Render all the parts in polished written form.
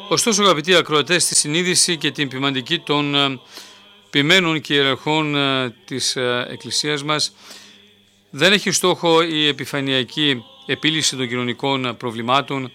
Ωστόσο, αγαπητοί ακροατές, στη συνείδηση και την ποιμαντική των ποιμένων και ιεραρχών της Εκκλησίας μας δεν έχει στόχο η επιφανειακή επίλυση των κοινωνικών προβλημάτων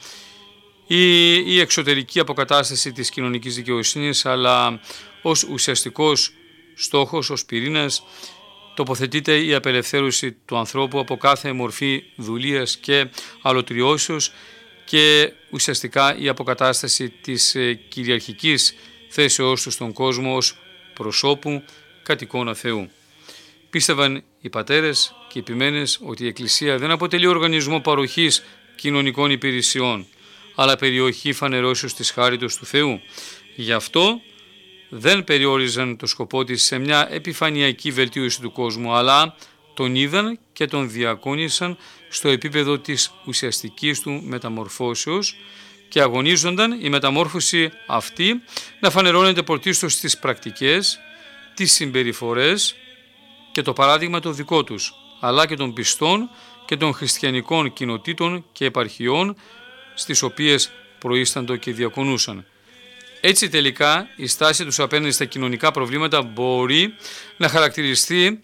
ή η εξωτερική αποκατάσταση της κοινωνικής δικαιοσύνης, αλλά ως ουσιαστικός στόχος, ως πυρήνας, τοποθετείται η απελευθέρωση του ανθρώπου από κάθε μορφή δουλείας και αλωτριώσεως και ουσιαστικά η αποκατάσταση της κυριαρχικής θέσεώς του στον κόσμο ως προσώπου κατ' εικόνα Θεού. Πίστευαν οι πατέρες και οι ποιμένες ότι η Εκκλησία δεν αποτελεί οργανισμό παροχής κοινωνικών υπηρεσιών, αλλά περιοχή φανερώσεως της χάριτος του Θεού. Γι' αυτό δεν περιόριζαν το σκοπό της σε μια επιφανειακή βελτίωση του κόσμου, αλλά τον είδαν και τον διακόνησαν στο επίπεδο της ουσιαστικής του μεταμορφώσεως και αγωνίζονταν η μεταμόρφωση αυτή να φανερώνεται πρωτίστως στις πρακτικές, τις συμπεριφορές και το παράδειγμα το δικό τους, αλλά και των πιστών και των χριστιανικών κοινοτήτων και επαρχιών στις οποίες προείσταντο και διακονούσαν. Έτσι τελικά η στάση τους απέναντι στα κοινωνικά προβλήματα μπορεί να χαρακτηριστεί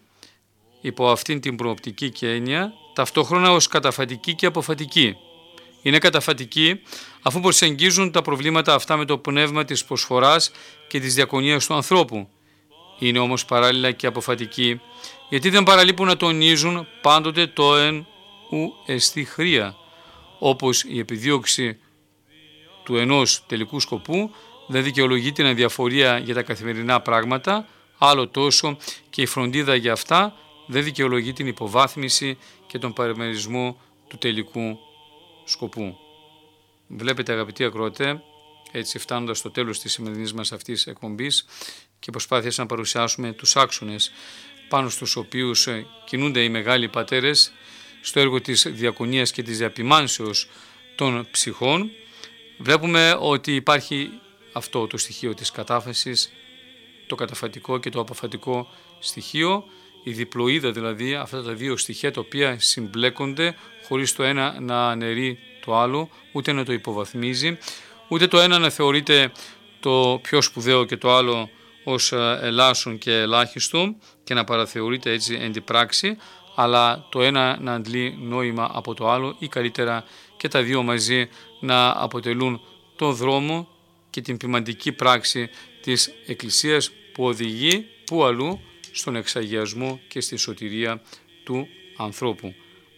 υπό αυτήν την προοπτική και έννοια ταυτόχρονα ως καταφατική και αποφατική. Είναι καταφατική αφού προσεγγίζουν τα προβλήματα αυτά με το πνεύμα της προσφοράς και της διακονίας του ανθρώπου. Είναι όμως παράλληλα και αποφατική γιατί δεν παραλείπουν να τονίζουν πάντοτε το εν ου εστί χρία, όπως η επιδίωξη του ενός τελικού σκοπού δεν δικαιολογεί την αδιαφορία για τα καθημερινά πράγματα, άλλο τόσο και η φροντίδα για αυτά δεν δικαιολογεί την υποβάθμιση και τον παρεμερισμό του τελικού σκοπού. Βλέπετε, αγαπητοί ακροατέ, έτσι φτάνοντας στο τέλος της σημερινής μας αυτής εκπομπής και προσπάθειας να παρουσιάσουμε τους άξονες πάνω στους οποίους κινούνται οι μεγάλοι πατέρες στο έργο της διακονίας και της διαπημάνσεως των ψυχών, βλέπουμε ότι υπάρχει αυτό το στοιχείο της κατάφασης, το καταφατικό και το αποφατικό στοιχείο, η διπλοΐδα δηλαδή, αυτά τα δύο στοιχεία τα οποία συμπλέκονται χωρίς το ένα να αναιρεί το άλλο, ούτε να το υποβαθμίζει, ούτε το ένα να θεωρείται το πιο σπουδαίο και το άλλο ως ελάσσον και ελάχιστο και να παραθεωρείται έτσι εν τη πράξη, αλλά το ένα να αντλεί νόημα από το άλλο ή καλύτερα και τα δύο μαζί να αποτελούν τον δρόμο και την ποιμαντική πράξη της Εκκλησίας που οδηγεί που αλλού στον εξαγιασμό και στη σωτηρία του ανθρώπου.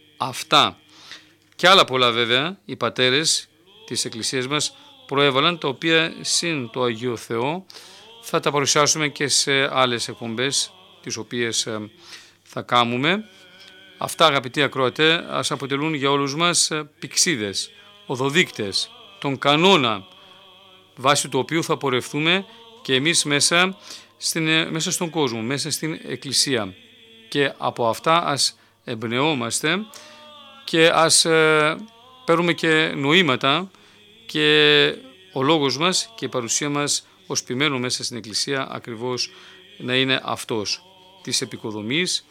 Αυτά και άλλα πολλά βέβαια οι πατέρες της Εκκλησίας μας προέβαλαν, τα οποία συν το Αγίο Θεό θα τα παρουσιάσουμε και σε άλλες εκπομπές τις οποίες θα κάνουμε. Αυτά, αγαπητοί ακροατέ, ας αποτελούν για όλους μας πηξίδες, οδοδείκτες, τον κανόνα βάσει του οποίου θα πορευτούμε και εμείς μέσα στον κόσμο, μέσα στην Εκκλησία. Και από αυτά ας εμπνεόμαστε και ας παίρνουμε και νοήματα και ο λόγος μας και η παρουσία μας ως ποιμένο μέσα στην Εκκλησία ακριβώς να είναι αυτός της επικοδομής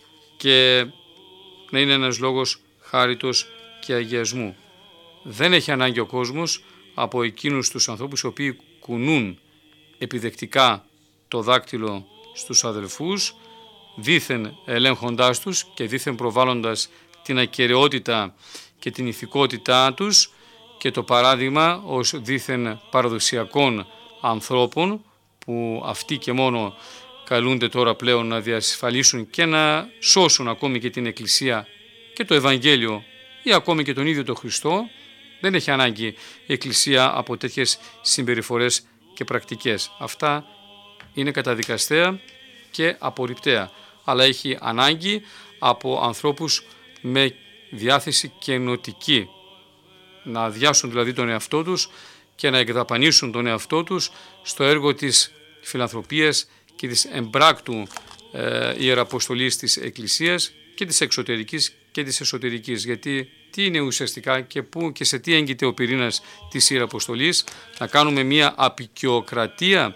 και να είναι ένας λόγος χάριτος και αγιασμού. Δεν έχει ανάγκη ο κόσμος από εκείνους τους ανθρώπους οι οποίοι κουνούν επιδεκτικά το δάκτυλο στους αδελφούς, δήθεν ελέγχοντάς τους και δήθεν προβάλλοντας την ακεραιότητα και την ηθικότητά τους και το παράδειγμα ως δήθεν παραδοσιακών ανθρώπων που αυτοί και μόνο καλούνται τώρα πλέον να διασφαλίσουν και να σώσουν ακόμη και την Εκκλησία και το Ευαγγέλιο ή ακόμη και τον ίδιο τον Χριστό. Δεν έχει ανάγκη η Εκκλησία από τέτοιες συμπεριφορές και πρακτικές. Αυτά είναι καταδικαστέα και απορριπταία, αλλά έχει ανάγκη από ανθρώπους με διάθεση καινοτική, να αδειάσουν δηλαδή τον εαυτό τους και να εκδαπανίσουν τον εαυτό τους στο έργο της φιλανθρωπίας και της εμπράκτου ιεραποστολής της Εκκλησίας και της εξωτερικής και της εσωτερικής. Γιατί τι είναι ουσιαστικά και πού και σε τι έγκυται ο πυρήνας της ιεραποστολής? Να κάνουμε μια απικιοκρατία,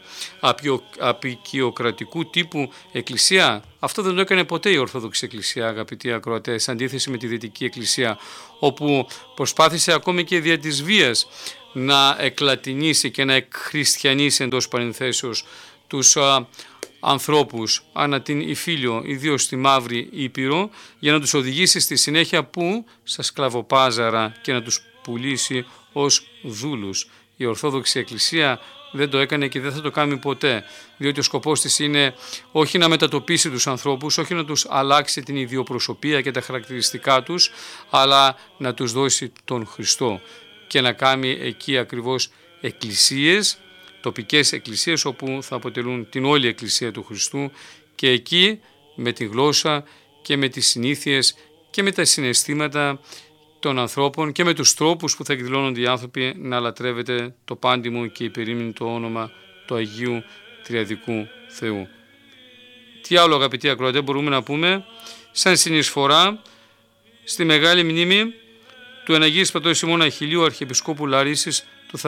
απικιοκρατικού τύπου εκκλησία. Αυτό δεν το έκανε ποτέ η Ορθόδοξη Εκκλησία, αγαπητοί ακροατές, σε αντίθεση με τη Δυτική Εκκλησία, όπου προσπάθησε ακόμη και δια της βίας να εκλατινήσει και να εκχριστιανίσει εντός παρενθέσεως τους ανθρώπους ανά την Ιφίλιο, ιδίως στη Μαύρη Ήπειρο, για να τους οδηγήσει στη συνέχεια που στα σκλαβοπάζαρα και να τους πουλήσει ως δούλους. Η Ορθόδοξη Εκκλησία δεν το έκανε και δεν θα το κάνει ποτέ, διότι ο σκοπός της είναι όχι να μετατοπίσει τους ανθρώπους, όχι να τους αλλάξει την ιδιοπροσωπία και τα χαρακτηριστικά τους, αλλά να τους δώσει τον Χριστό και να κάνει εκεί ακριβώς εκκλησίες, τοπικές εκκλησίες όπου θα αποτελούν την όλη Εκκλησία του Χριστού, και εκεί με τη γλώσσα και με τις συνήθειες και με τα συναισθήματα των ανθρώπων και με τους τρόπους που θα εκδηλώνονται οι άνθρωποι να λατρεύεται το πάντιμο και υπερήμνητο όνομα του Αγίου Τριαδικού Θεού. Τι άλλο, αγαπητοί ακροατέ, μπορούμε να πούμε σαν συνεισφορά στη μεγάλη μνήμη του Εναγίου Πατρός ημών Αχιλλείου, Αρχιεπισκόπου Λαρίσης,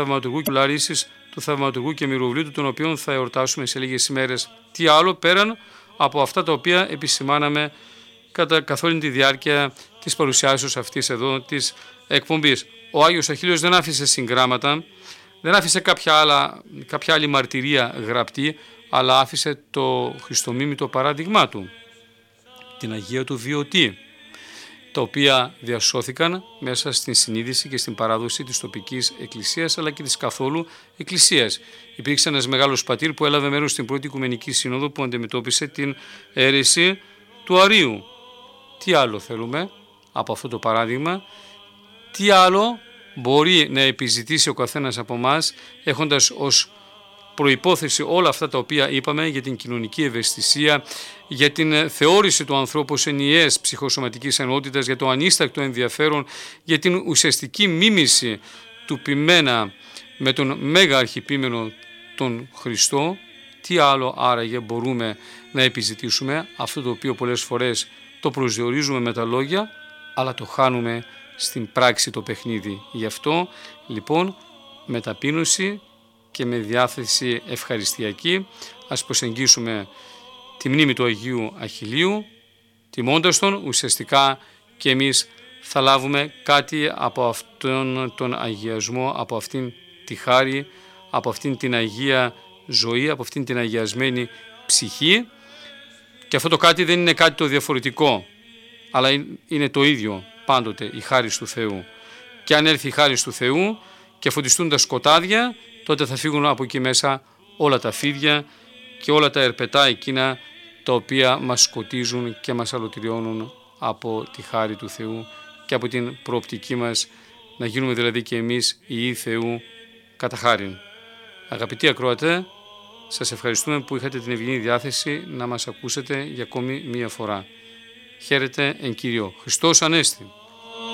του Θαυματουργού και Μυροβλήτου, τον οποίον θα εορτάσουμε σε λίγες ημέρες. Τι άλλο πέραν από αυτά τα οποία επισημάναμε καθ' όλη τη διάρκεια της παρουσιάσεως αυτής εδώ της εκπομπής. Ο Άγιος Αχιλλείος δεν άφησε συγγράμματα, δεν άφησε κάποια άλλη μαρτυρία γραπτή, αλλά άφησε το χριστομίμητο παράδειγμά του, την Αγία του Βιωτή, τα οποία διασώθηκαν μέσα στην συνείδηση και στην παράδοση της τοπικής εκκλησίας, αλλά και της καθόλου εκκλησίας. Υπήρξε ένας μεγάλος πατήρ που έλαβε μέρος στην πρώτη Οικουμενική Σύνοδο που αντιμετώπισε την αίρεση του Αρείου. Τι άλλο θέλουμε από αυτό το παράδειγμα, τι άλλο μπορεί να επιζητήσει ο καθένας από εμάς, έχοντας ως προϋπόθεση όλα αυτά τα οποία είπαμε για την κοινωνική ευαισθησία, για την θεώρηση του ανθρώπου ως ενιαίας ψυχοσωματικής ενότητας, για το ανίστακτο ενδιαφέρον, για την ουσιαστική μίμηση του ποιμένα με τον Μέγα Αρχιπίμενο τον Χριστό. Τι άλλο άραγε μπορούμε να επιζητήσουμε, αυτό το οποίο πολλές φορές το προσδιορίζουμε με τα λόγια, αλλά το χάνουμε στην πράξη το παιχνίδι. Γι' αυτό λοιπόν με ταπείνωση και με διάθεση ευχαριστιακή ας προσεγγίσουμε τη μνήμη του Αγίου Αχιλλείου, τιμώντας τον. Ουσιαστικά και εμείς θα λάβουμε κάτι από αυτόν τον αγιασμό, από αυτήν τη χάρη, από αυτήν την αγία ζωή, από αυτήν την αγιασμένη ψυχή, και αυτό το κάτι δεν είναι κάτι το διαφορετικό, αλλά είναι το ίδιο πάντοτε, η χάρη του Θεού. Και αν έρθει η χάρη του Θεού και φωτιστούν τα σκοτάδια, τότε θα φύγουν από εκεί μέσα όλα τα φίδια και όλα τα ερπετά εκείνα τα οποία μας σκοτίζουν και μας αλωτριώνουν από τη χάρη του Θεού και από την προοπτική μας να γίνουμε δηλαδή και εμείς ιοί Θεού κατά χάριν. Αγαπητοί ακροατέ, σας ευχαριστούμε που είχατε την ευγενή διάθεση να μας ακούσετε για ακόμη μία φορά. Χαίρετε εν Κυρίω. Χριστός Ανέστη.